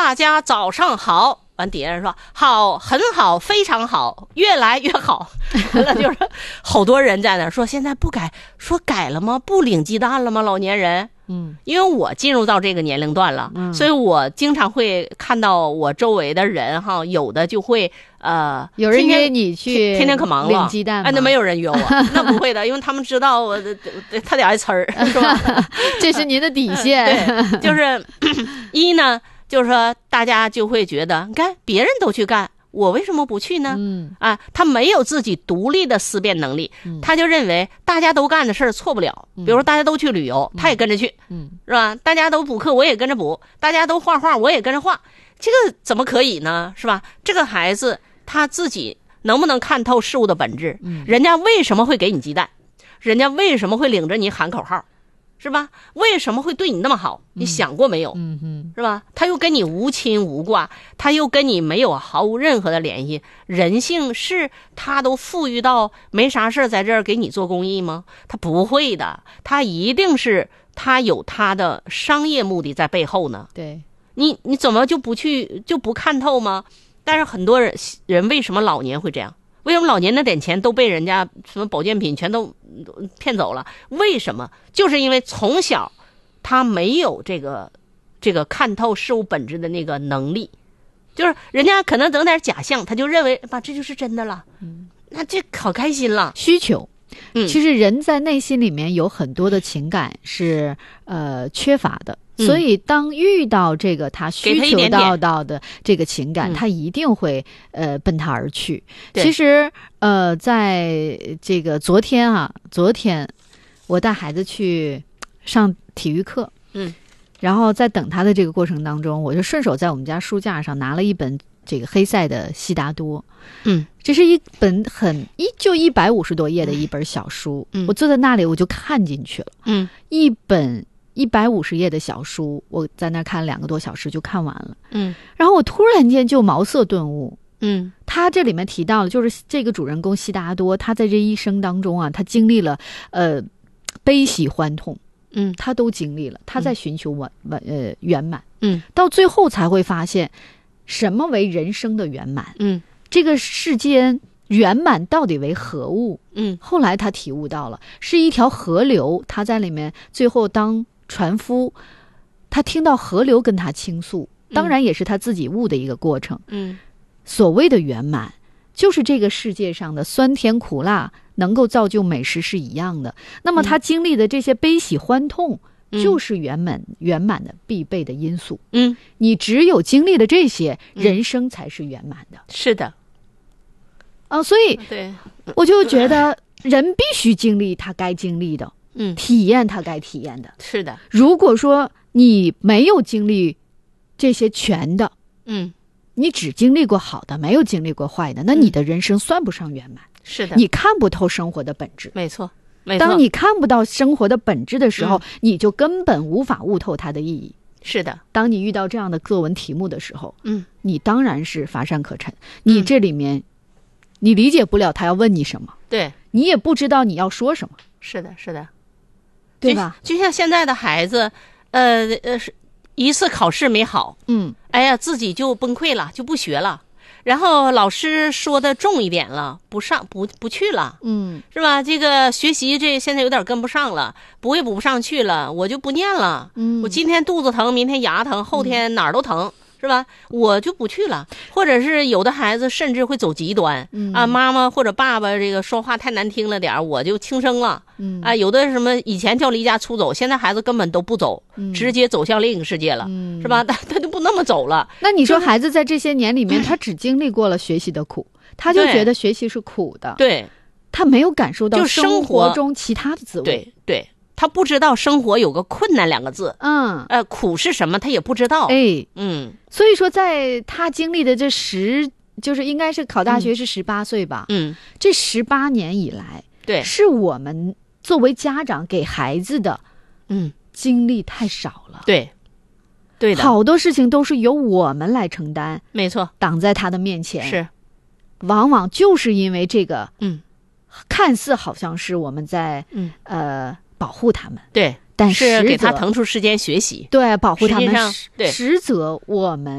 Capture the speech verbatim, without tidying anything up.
大家早上好。完底下人说好，很好，非常好，越来越好。完了就是好多人在那说现在不改，说改了吗？不领鸡蛋了吗？老年人。 嗯， 因为我进入到这个年龄段了，嗯、所以我经常会看到我周围的人哈，有的就会呃， 有人约你去， 天天可忙了， 领鸡蛋， 哎，那没有人约我，那不会的，因为他们知道我他得挨呲儿，是吧？ 这是您的底线。 对，就是一呢，就是说大家就会觉得，你看别人都去干。我为什么不去呢？ 嗯啊，他没有自己独立的思辨能力， 嗯、 他就认为大家都干的事儿错不了。比如说大家都去旅游，嗯、他也跟着去， 嗯， 是吧？大家都补课，我也跟着补；大家都画画，我也跟着画。这个怎么可以呢？是吧？这个孩子他自己能不能看透事物的本质？ 嗯， 人家为什么会给你鸡蛋？人家为什么会领着你喊口号？是吧？为什么会对你那么好？你想过没有？ 嗯嗯， 是吧？他又跟你无亲无挂，他又跟你没有毫无任何的联系。人性是他都富裕到没啥事在这儿给你做公益吗？他不会的，他一定是他有他的商业目的在背后呢。 对， 你你怎么就不去就不看透吗？但是很多人人为什么老年会这样？为什么老年那点钱都被人家什么保健品全都骗走了？为什么？就是因为从小他没有这个这个看透事物本质的那个能力，就是人家可能整点假象，他就认为吧这就是真的了，嗯，那这好开心了。 需求， 嗯， 其实人在内心里面有很多的情感是呃缺乏的。所以当遇到这个他需求到到的这个情感， 嗯、 他一定会呃奔他而去。其实呃在这个昨天啊，昨天我带孩子去上体育课， 嗯， 然后在等他的这个过程当中，我就顺手在我们家书架上拿了一本这个黑塞的《悉达多》， 嗯， 这是一本很一就一百五十多页的一本小书， 嗯， 我坐在那里我就看进去了， 嗯， 一本。一百五十页的小书，我在那看两个多小时就看完了。 嗯， 然后我突然间就茅塞顿悟。 嗯， 他这里面提到了，就是这个主人公悉达多，他在这一生当中啊，他经历了呃悲喜欢痛， 嗯， 他都经历了，他在寻求完完呃圆满， 嗯， 到最后才会发现什么为人生的圆满， 嗯， 这个世间圆满到底为何物？ 嗯， 后来他体悟到了，是一条河流，他在里面最后当船夫，他听到河流跟他倾诉，当然也是他自己悟的一个过程。 嗯， 所谓的圆满，就是这个世界上的酸甜苦辣能够造就美食是一样的。那么他经历的这些悲喜欢痛， 嗯、 就是圆满圆满的必备的因素。 嗯， 你只有经历了这些，嗯、人生才是圆满的。 是的。 啊，所以对， 我就觉得人必须经历他该经历的。 嗯， 体验他该体验的。 是的。 如果说你没有经历这些全的， 嗯， 你只经历过好的，没有经历过坏的，那你的人生算不上圆满。 是的， 你看不透生活的本质。 没错，没错。 当你看不到生活的本质的时候， 嗯、 你就根本无法悟透它的意义。 是的。 当你遇到这样的作文题目的时候， 嗯， 你当然是乏善可陈。你这里面，嗯、你理解不了他要问你什么， 对， 你也不知道你要说什么。 是的，是的。 对吧？ 就, 就像现在的孩子，呃呃，一次考试没好， 嗯， 哎呀，自己就崩溃了，就不学了。然后老师说的重一点了，不上不不去了， 嗯， 是吧？这个学习这现在有点跟不上了，补也补不上去了，我就不念了。 嗯， 我今天肚子疼，明天牙疼，后天哪儿都疼。嗯，是吧？我就不去了，或者是有的孩子甚至会走极端， 嗯、 啊，妈妈或者爸爸这个说话太难听了点，我就轻生了， 嗯啊，有的什么以前叫离家出走，现在孩子根本都不走， 嗯、 直接走向另一个世界了， 嗯、 是吧？他他就不那么走了。 那你说孩子在这些年里面，他只经历过了学习的苦，他就觉得学习是苦的， 对， 他没有感受到生活中其他的滋味， 对对。他不知道生活有个困难两个字， 嗯， 呃，苦是什么他也不知道， 哎， 嗯， 所以说在他经历的这十，就是应该是考大学是十八岁吧， 嗯， 这十八年以来， 对， 是我们作为家长给孩子的， 嗯， 经历太少了， 对，对的， 好多事情都是由我们来承担， 没错， 挡在他的面前， 是， 往往就是因为这个， 嗯， 看似好像是我们在， 嗯， 呃。保护他们， 对， 但是给他腾出时间学习， 对，保护他们， 对， 实则我们